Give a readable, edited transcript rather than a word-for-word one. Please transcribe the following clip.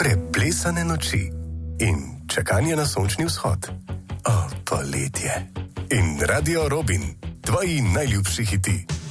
preplesane noči in čakanje na sončni vzhod. O, poletje. In Radio Robin, tvoji najljubši hiti.